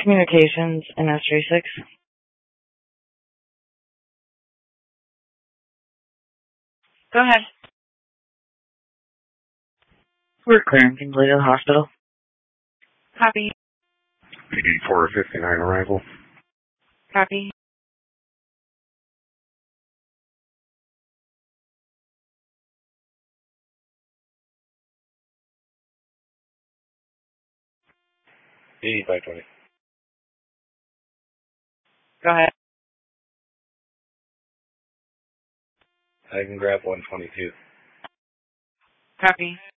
Communications in S36. Go ahead. We're clearing from Toledo Hospital. Copy. PD 459 arrival. Copy. PD 520. Go ahead. I can grab 122. Copy.